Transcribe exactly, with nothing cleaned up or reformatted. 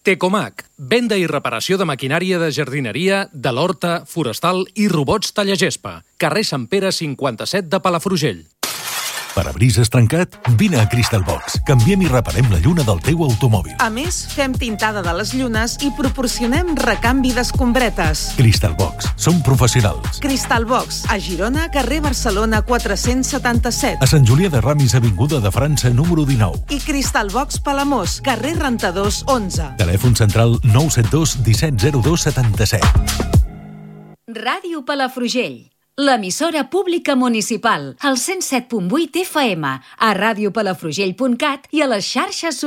Tecomac, venda i reparació de maquinària de jardineria, de l'horta, forestal i robots tallagespa. Carrer Sant Pere cinquanta-set de Palafrugell. Parabrises trencat? Vine a Crystal Box. Canviem i reparem la lluna del teu automòbil. A més, fem tintada de les llunes i proporcionem recanvi d'escombretes. Crystal Box. Som professionals. Crystal Box, a Girona, carrer Barcelona quatre-cents setanta-set. A Sant Julià de Ramis, avinguda de França, número dinou. I Crystal Box Palamós, carrer Rentadors onze. Telèfon central nou set dos disset zero dos setanta-set. Ràdio Palafrugell, l'emissora pública municipal, al cent set punt vuit F M, a radiopalafrugell punt cat i a les xarxes